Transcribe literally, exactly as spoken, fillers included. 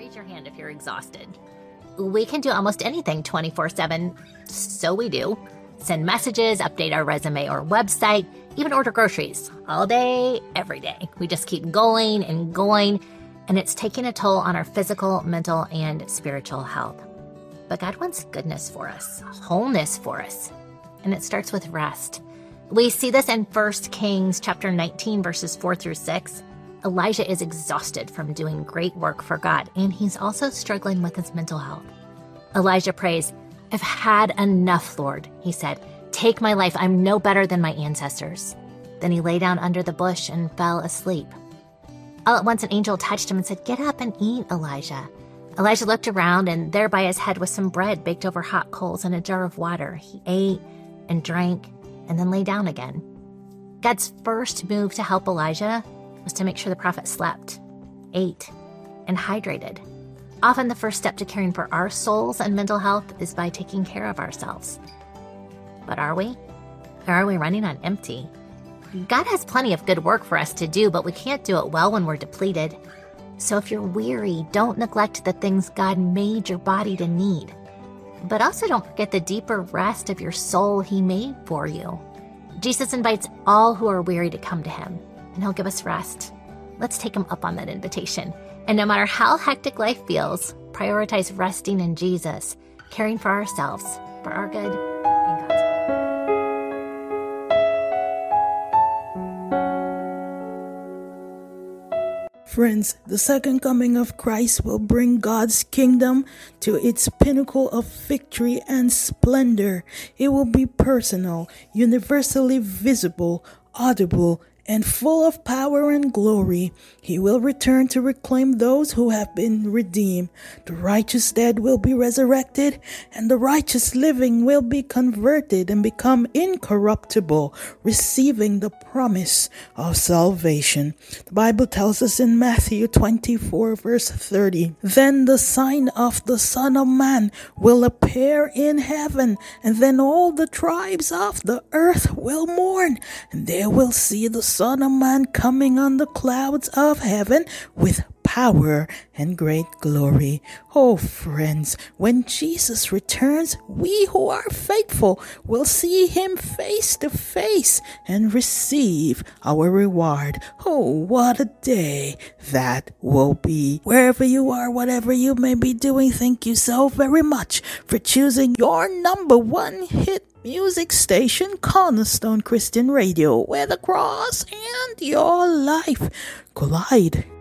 Raise your hand if you're exhausted. We can do almost anything twenty-four seven, so we do. Send messages, update our resume or website, even order groceries. All day, every day. We just keep going and going, and it's taking a toll on our physical, mental, and spiritual health. But God wants goodness for us, wholeness for us, and it starts with rest. We see this in First Kings chapter nineteen, verses four through six. Elijah is exhausted from doing great work for God, and he's also struggling with his mental health. Elijah prays, "I've had enough, Lord," he said. "Take my life. I'm no better than my ancestors." Then he lay down under the bush and fell asleep. All at once an angel touched him and said, "Get up and eat, Elijah." Elijah looked around, and there by his head was some bread baked over hot coals and a jar of water. He ate and drank and then lay down again. God's first move to help Elijah was to make sure the prophet slept, ate, and hydrated. Often the first step to caring for our souls and mental health is by taking care of ourselves. But are we? Or are we running on empty? God has plenty of good work for us to do, but we can't do it well when we're depleted. So if you're weary, don't neglect the things God made your body to need. But also don't forget the deeper rest of your soul He made for you. Jesus invites all who are weary to come to Him, and He'll give us rest. Let's take Him up on that invitation. And no matter how hectic life feels, prioritize resting in Jesus, caring for ourselves, for our good and God's good. Friends, the second coming of Christ will bring God's kingdom to its pinnacle of victory and splendor. It will be personal, universally visible, audible, and full of power and glory. He will return to reclaim those who have been redeemed. The righteous dead will be resurrected, and the righteous living will be converted and become incorruptible, receiving the promise of salvation. The Bible tells us in Matthew twenty-four, verse thirty, "Then the sign of the Son of Man will appear in heaven, and then all the tribes of the earth will mourn, and they will see the Son of Man coming on the clouds of heaven with power and great glory." Oh, friends, when Jesus returns, we who are faithful will see Him face to face and receive our reward. Oh, what a day that will be. Wherever you are, whatever you may be doing, thank you so very much for choosing your number one hit music station, Cornerstone Christian Radio, where the cross and your life collide.